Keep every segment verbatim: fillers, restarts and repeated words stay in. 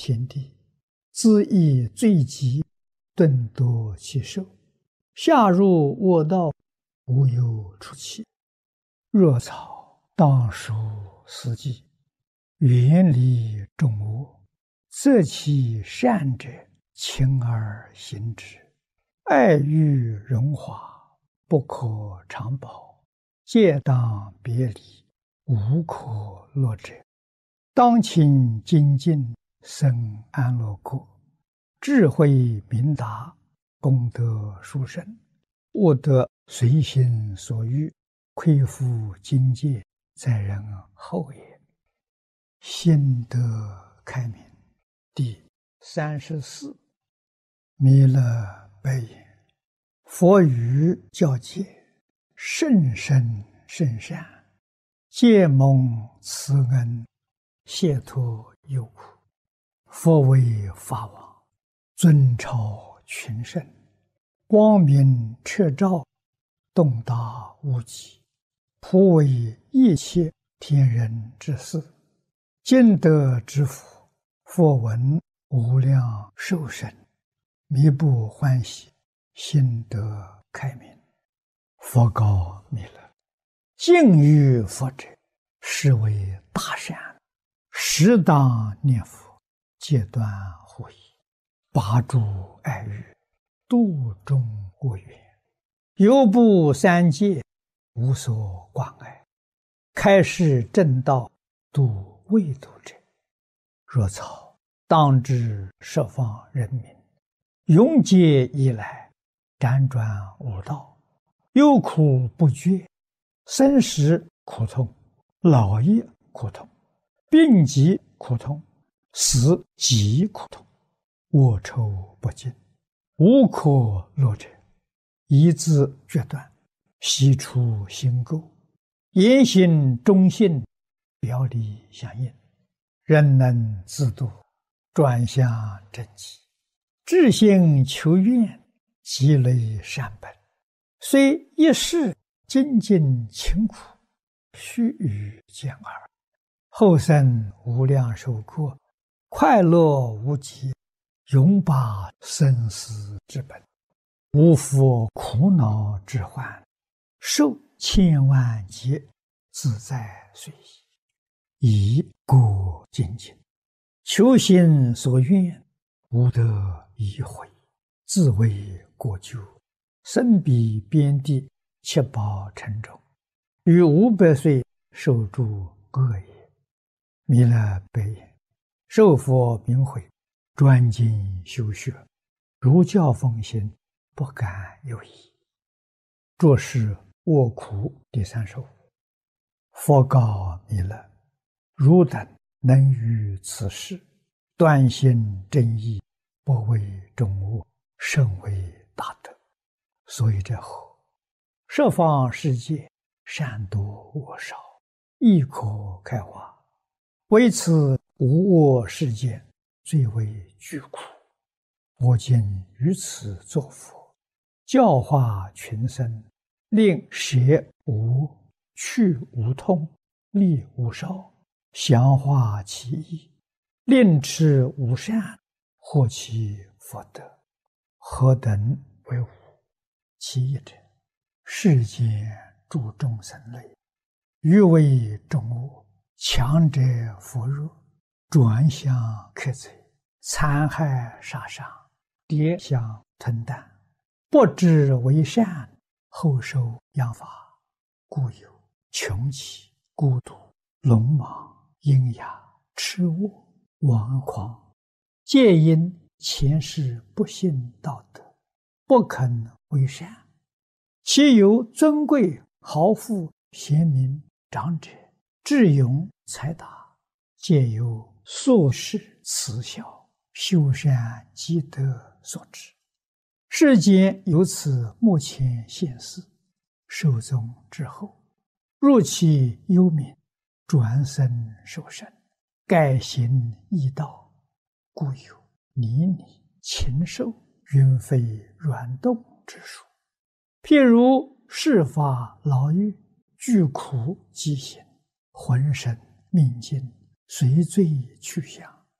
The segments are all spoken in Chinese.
天地，自意罪极，顿夺其寿。下入卧道，无有出期。若草当属斯稷，远离众恶，择其善者，亲而行之。爱欲荣华，不可长保，戒当别离，无可乐者。当勤精进，生安乐国，智慧明达，功德殊胜，悟得随心所欲，恢复境界，在人后也。心得开明。第三十四，弥勒白言：佛语教诫，甚深甚善，皆蒙慈恩，解脱忧苦。佛为法王，尊超群圣，光明彻照，洞达无极，普为一切天人之事。今得之福，佛闻无量寿生，弥不欢喜，心得开明。佛告弥勒：敬于佛者，是为大善，适当念佛，戒断护疑，拔诸爱欲，度众恶缘，犹不三界，无所关爱，开示正道，度未度者。若草当知十方人民，永劫以来，辗转无道，忧苦不绝，生死苦痛，老业苦痛，病疾苦痛，死极苦痛，恶臭不尽，无可乐者。一字决断，悉出心垢，言行忠信，表里相应，人能自度，转向正极，至心求愿，积累善本，虽一世精进勤苦，须臾见耳，后生无量寿过，快乐无极，永拔生死之本，无复苦恼之患，受千万劫，自在随意，以故精进，求心所愿，无得已悔，自为国救，身彼边地，七宝城中，于五百岁受诸恶也。弥勒白言：受佛名诲，专精修学，如教奉行，不敢有疑。作是卧苦第三十五。佛告弥勒：汝等能于此事，断心正义，不为众恶，甚为大德。所以者后，十方世界，善多恶少，亦可开化。为此无恶世界，最为具苦。我今于此作佛，教化群生，令舍无、去无痛，利无少，详化其意，令持无善，获其福德。何等为无？其一者，世间诸众生类，欲为众恶，强者扶弱，转向克贼，残害杀伤，跌相吞啖，不知为善，后受殃罚，故有穷奇、孤独、鲁莽、阴哑、痴误、顽狂，皆因前世不信道德，不肯为善。其有尊贵、豪富、贤明、长者、智勇、才达，皆由宿世慈孝、修善积德所致。世间由此目前现世，寿终之后，入其幽冥，转生受生，改行异道，故有泥泞、禽兽、云飞软动之术。譬如世法牢狱，具苦疾行，浑身命尽，随罪去向，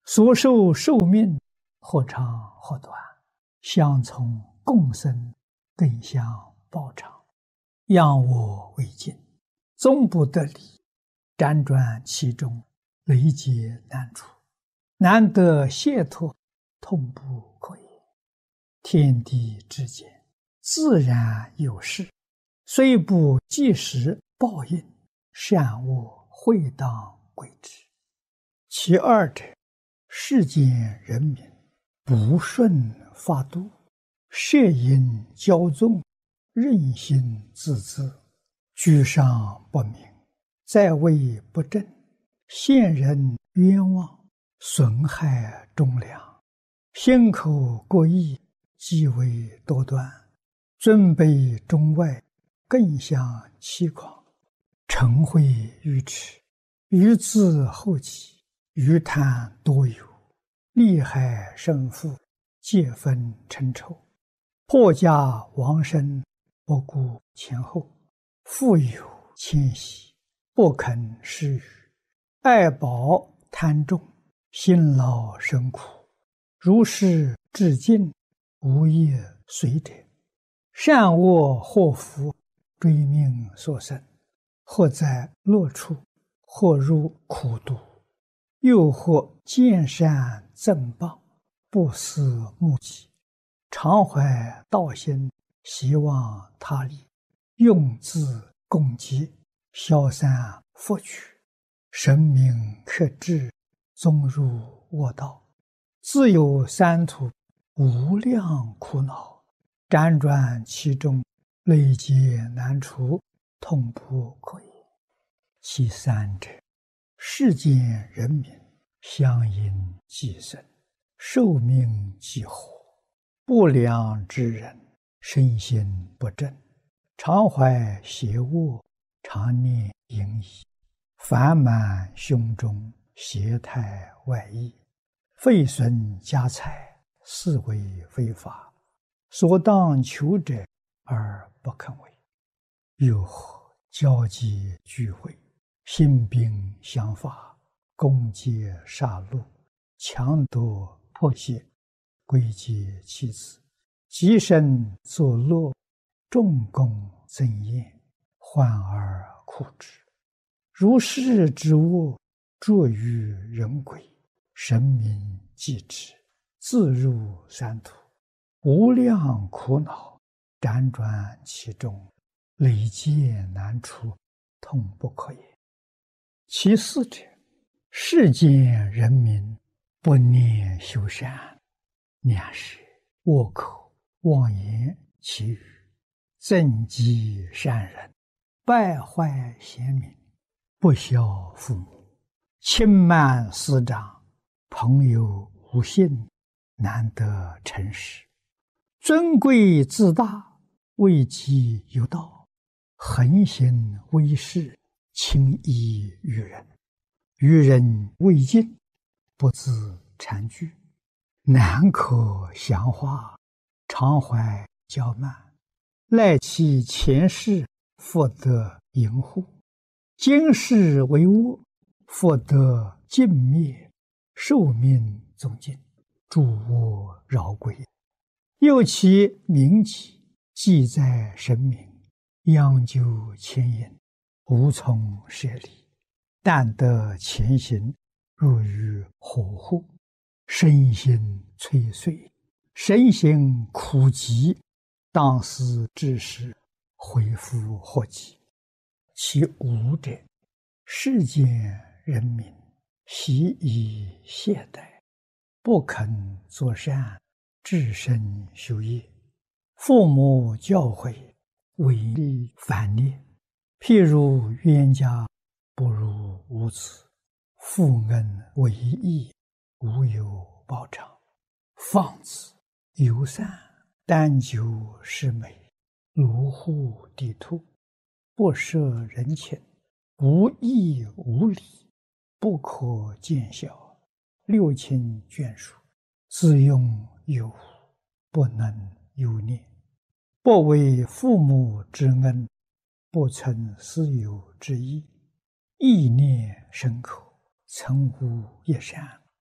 所受寿命或长或短，相从共生，更相报偿，仰我为镜，终不得离，辗转其中，累劫难除，难得解脱，痛不可言。天地之间，自然有事，虽不即时报应，善恶会当归之。其二者，世间人民不顺法度，摄引骄纵，任性自恣，居上不明，在位不正，陷人冤枉，损害忠良，心口各异，极为多端，尊卑中外，更相欺诳，嗔恚愚痴，愚自后起，愚贪多有，利害胜负，皆分成仇，破家亡身，不顾前后，富有谦息，不肯施予，爱宝贪重，辛劳生苦，如是至尽，无业随者，善恶祸福，追命所生，或在乐处，或入苦毒，又或见善赠报，不思目己，常怀道心，希望他利，用自攻击，消散福取，神明克制，终入恶道，自有三途，无量苦恼，辗转其中，累劫难除，痛不可言。其三者，世间人民相因寄生，寿命既活，不良之人，身心不正，常怀邪恶，常念淫逸，烦满胸中，邪态外溢，废损家财，是为非法，所当求者而不肯为。又或交际聚会，兴兵相伐，攻击杀戮，强夺迫胁，归结妻子，极身作乐，众功增宴，患而苦之。如是之恶，著于人鬼，神明继之，自入三途，无量苦恼，辗转其中，累劫难除，痛不可言。其四者，世间人民不念修善，两舌恶口妄言绮语，增击善人，败坏贤民，不孝父母，轻慢师长，朋友无信，难得诚实，尊贵自大，位极有道，横行威势，轻易于人，于人未尽，不自惭惧，难可详化，常怀骄慢，赖其前世，复得淫护，今世为恶，复得尽灭，寿命终尽，诸恶饶归。又其名己，记在神明，央究牵引，无从舍离，但得前行，入于火户，身心摧碎，身心苦极，当思之时，恢复祸及。其五者，世间人民习以懈怠，不肯作善，至身修业，父母教诲，违逆反逆，譬如冤家不如无子，负恩为义，无有报偿，放子游散，单求是美，卢户地兔，不摄人情，无义无礼，不可见效，六亲眷属，自用有无，不能有念，不为父母之恩，不存私有之意，意念深刻，曾无一善，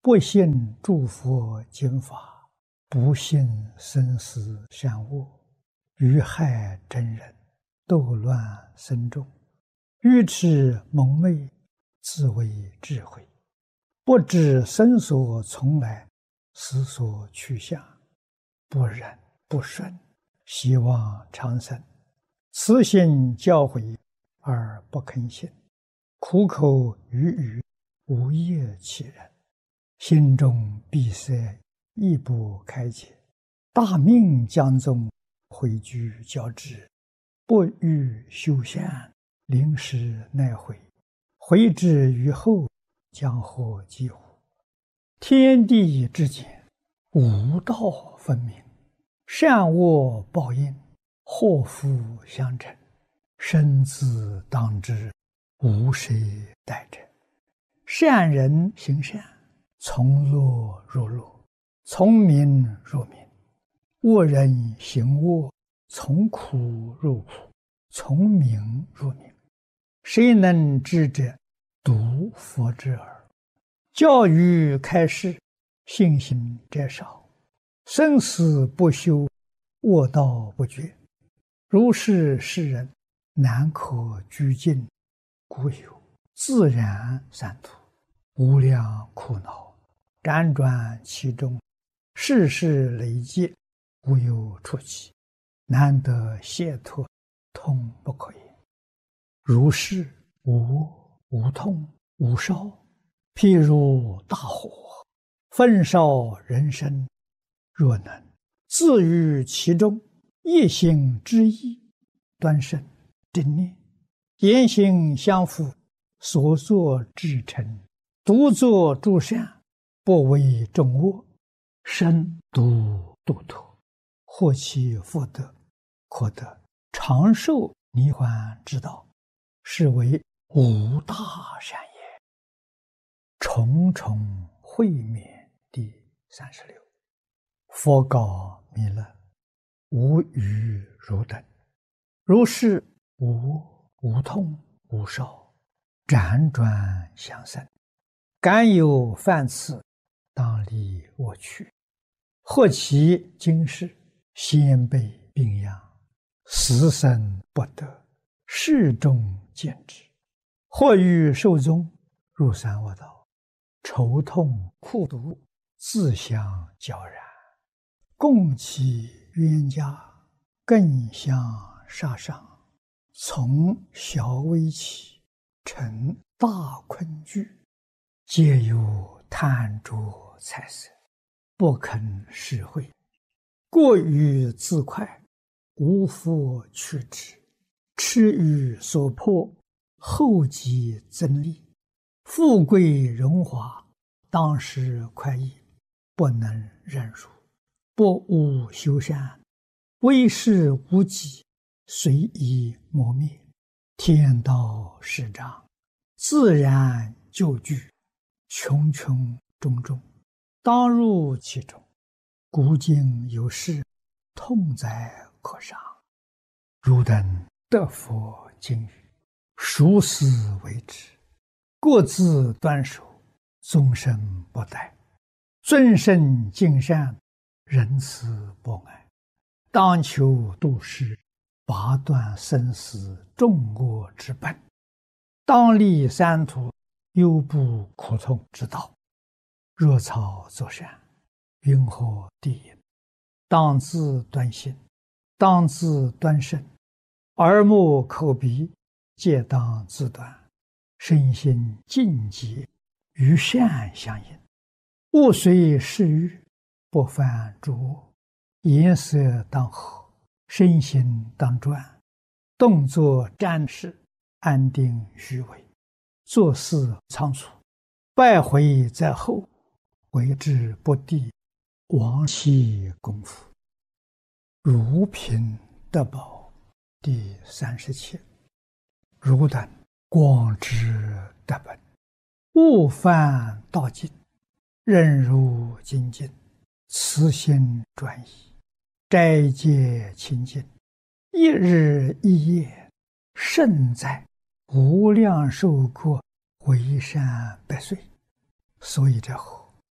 不信诸佛经法，不信生死善恶，愚害真人，斗乱僧众，愚痴蒙昧，自为智慧，不知生所从来，死所去向，不忍不顺，希望长生，慈心教诲而不肯信，苦口语语，无业其人，心中闭塞，亦不开解，大命将宗，毁居交织，不欲修善，临时奈悔，悔之于后，将获几乎？天地之间，无道分明，善恶报应，祸福相承，生死当知，无谁代者。善人行善，从乐入乐，从明入明；恶人行恶，从苦入苦，从明入明。谁能知者？独佛之耳。教育开示，信心者少，生死不休，恶道不绝。如是世人，难可居尽，故有自然三途，无量苦恼，辗转其中，世事累劫，无有出期，难得解脱，痛不可言。如是无无痛无烧，譬如大火，焚烧人生。若能自于其中，一心之意，端慎正念，言行相符，所作至诚，独作诸善，不为众恶，身独度脱，获其福德，可得长寿涅槃之道，是为无大善也。重重会面第三十六。佛告弥勒：无余汝等，如是无无痛无烧，辗转相生，敢有犯次，当离我去。或其今世，先辈病殃，死生不得，世众见之。或欲寿终，入三恶道，愁痛苦毒，自相交然，共其冤家，更相杀伤，从小危起，成大困惧，皆有贪着财色，不肯施惠，过于自快，无复去之，痴于所迫，后继增利，富贵荣华，当时快意，不能忍辱，不务修善，为事无己，随意磨灭，天道施障，自然就具，穷穷种种，当入其中。古今有事，痛哉可伤。汝等得佛经语，熟思为之，各自端守，终身不殆，尊圣敬善，仁慈博爱，当求度世，拔断生死众恶之本，当立三途，忧怖苦痛之道。若草作善，云何地也？当自端心，当自端身，耳目口鼻皆当自端，身心净洁，与善相应，勿随世欲，不犯诸恶，颜色当和，身心当专，动作瞻视，安定虚伪，做事仓促，败毁在后，为之不第，亡其功夫。如贫得宝第三十七。汝等广知得本，勿犯道境，任如精进，慈心专一，斋戒清净，一日一夜，胜在无量寿过，为善百岁。所以这后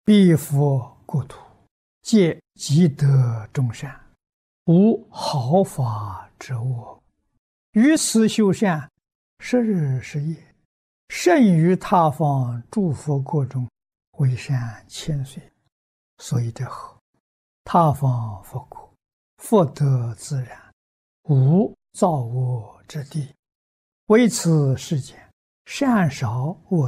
彼佛国土，皆积德众善，无毫发之恶。于此修善，十日十夜，胜于他方诸佛国中，为善千岁。所以这何？他方佛国，福德自然，无造恶之地。为此世间，善少恶